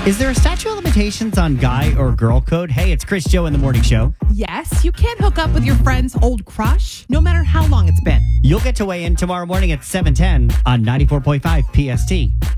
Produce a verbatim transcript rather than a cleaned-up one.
Is there a statute of limitations on guy or girl code? Hey, it's Chris Joe in the Morning Show. Yes, you can't hook up with your friend's old crush, no matter how long it's been. You'll get to weigh in tomorrow morning at seven ten on ninety-four point five P S T.